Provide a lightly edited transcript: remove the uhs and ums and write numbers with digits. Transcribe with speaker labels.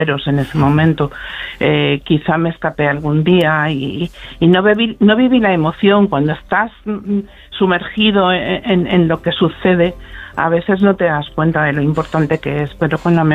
Speaker 1: en ese momento, quizá me escapé algún día y no viví la emoción. Cuando estás sumergido en lo que sucede, a veces no te das cuenta de lo importante que es, pero con la